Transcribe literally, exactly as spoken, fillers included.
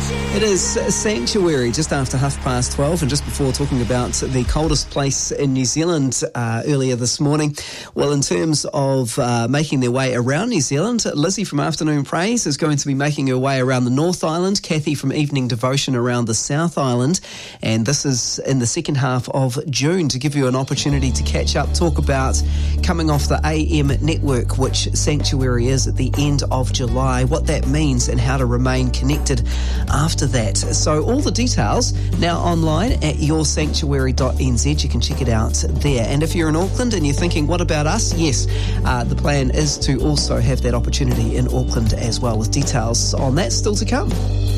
It is Sanctuary just after half past twelve, and just before talking about the coldest place in New Zealand uh, earlier this morning. Well, in terms of uh, making their way around New Zealand, Lizzie from Afternoon Praise is going to be making her way around the North Island, Kathy from Evening Devotion around the South Island, and this is in the second half of June to give you an opportunity to catch up, talk about coming off the A M network, which Sanctuary is at the end of July, what that means and how to remain connected after that. So all the details now online at your sanctuary dot n z. You can check it out there. And if you're in Auckland and you're thinking, what about us? Yes, uh, the plan is to also have that opportunity in Auckland as well, with details on that still to come.